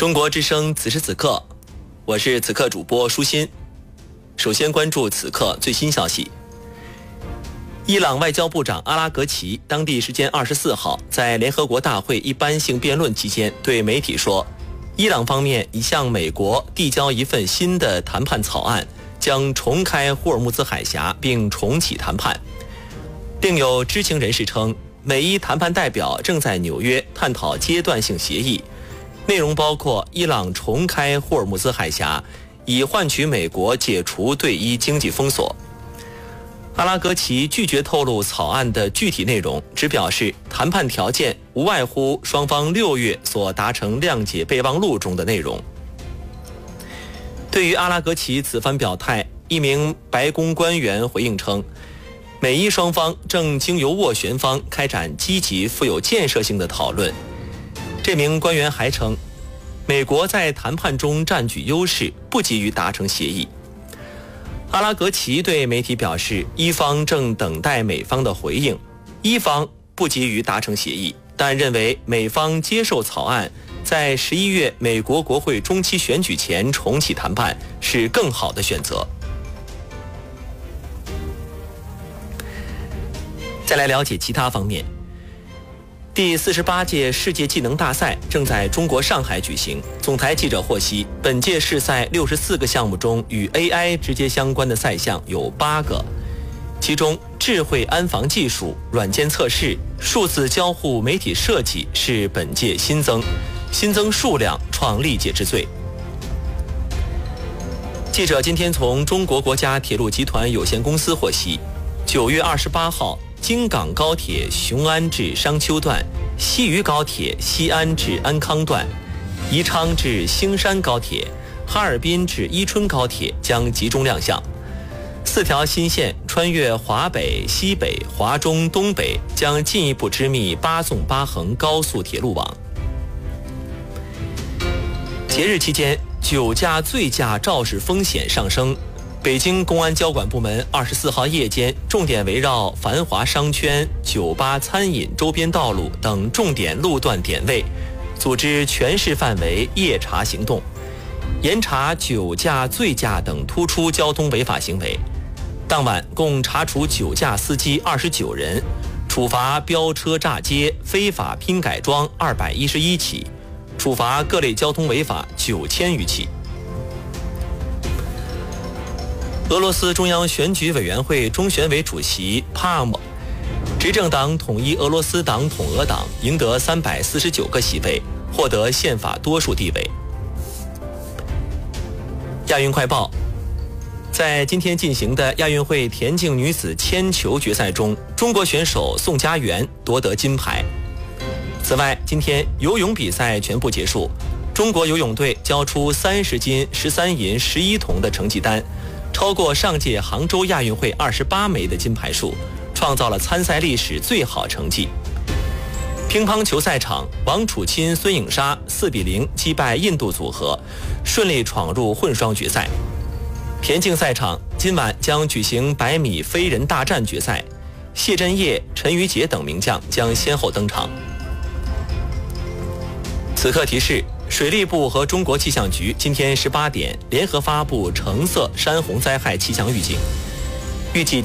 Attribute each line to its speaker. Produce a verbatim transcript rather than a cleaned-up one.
Speaker 1: 中国之声此时此刻，我是此刻主播舒心。首先关注此刻最新消息。伊朗外交部长阿拉格齐当地时间二十四号在联合国大会一般性辩论期间对媒体说，伊朗方面已向美国递交一份新的谈判草案，将重开霍尔木兹海峡并重启谈判。另有知情人士称，美伊谈判代表正在纽约探讨阶段性协议，内容包括伊朗重开霍尔木兹海峡，以换取美国解除对伊经济封锁。阿拉格齐拒绝透露草案的具体内容，只表示谈判条件无外乎双方六月所达成谅解备忘录中的内容。对于阿拉格齐此番表态，一名白宫官员回应称，美伊双方正经由斡旋方开展积极富有建设性的讨论。这名官员还称，美国在谈判中占据优势，不急于达成协议。阿拉格齐对媒体表示，伊方正等待美方的回应，伊方不急于达成协议，但认为美方接受草案，在十一月美国国会中期选举前重启谈判是更好的选择。再来了解其他方面。第四十八届世界技能大赛正在中国上海举行。总台记者获悉，本届世赛六十四个项目中，与 A I 直接相关的赛项有八个，其中智慧安防技术、软件测试、数字交互媒体设计是本届新增，新增数量创历届之最。记者今天从中国国家铁路集团有限公司获悉，九月二十八号。京港高铁雄安至商丘段、西渝高铁西安至安康段、宜昌至兴山高铁、哈尔滨至伊春高铁将集中亮相。四条新线穿越华北、西北、华中、东北，将进一步织密八纵八横高速铁路网。节日期间，酒驾醉驾肇事风险上升。北京公安交管部门二十四号夜间重点围绕繁华商圈、酒吧、餐饮周边道路等重点路段点位，组织全市范围夜查行动，严查酒驾、醉驾等突出交通违法行为。当晚共查处酒驾司机二十九人，处罚飙车炸街、非法拼改装二百一十一起，处罚各类交通违法九千余起。俄罗斯中央选举委员会中选委主席帕姆，执政党统一俄罗斯党统俄党赢得三百四十九个席位，获得宪法多数地位。亚运快报，在今天进行的亚运会田径女子铅球决赛中，中国选手宋佳媛夺得金牌。此外，今天游泳比赛全部结束，中国游泳队交出三十金、十三银、十一铜的成绩单，超过上届杭州亚运会二十八枚的金牌数，创造了参赛历史最好成绩。乒乓球赛场，王楚钦、孙颖莎四比零击败印度组合，顺利闯入混双决赛。田径赛场，今晚将举行百米飞人大战决赛，谢震业、陈瑜杰等名将将先后登场。此刻提示，水利部和中国气象局今天十八点联合发布橙色山洪灾害气象预警，预计